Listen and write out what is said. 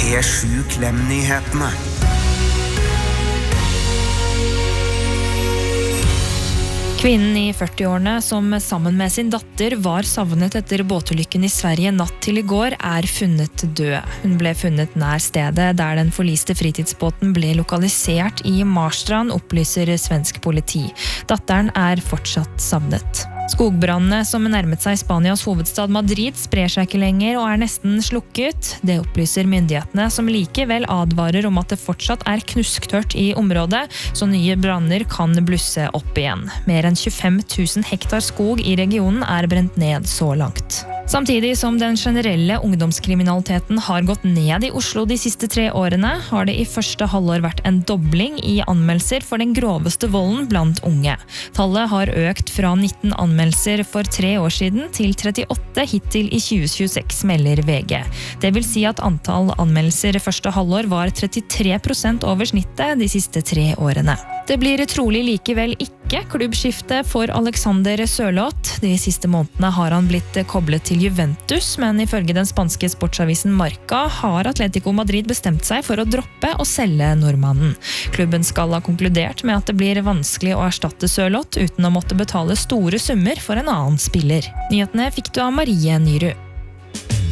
P7 Klem-nyhetene. Kvinnen i 40-årene som sammen med sin datter var savnet etter båtulykken i Sverige natt til i går funnet død. Hun ble funnet nær stedet der den forliste fritidsbåten ble lokalisert i Marstrand, opplyser svensk politi. Datteren fortsatt savnet. Skogbrannene som nærmet seg Spanias hovedstad Madrid sprer seg ikke lenger og nesten slukket. Det opplyser myndighetene, som likevel advarer om at det fortsatt knusktørt i området, så nye branner kan blusse opp igjen. Mer enn 25 000 hektar skog i regionen brent ned så langt. Samtidig som den generelle ungdomskriminaliteten har gått ned i Oslo de siste 3 årene, har det i første halvår vært en dobling i anmeldelser for den groveste volden blant unge. Tallet har økt fra 19 anmeldelser for 3 år siden til 38 hittil i 2026, melder VG. Det vil si at antall anmeldelser i første halvår var 33% over snittet de siste 3 årene. Det blir trolig likevel ikke klubbskifte for Alexander Sørloth. De siste månedene har han blitt koblet til Juventus, men ifølge den spanske sportsavisen Marca har Atletico Madrid bestemt seg for å droppe å selge nordmannen. Klubben skal ha konkludert med at det blir vanskelig å erstatte Sørloth uten å måtte betale store summer for en annen spiller. Nyhetene fikk du av Marie Nyrud.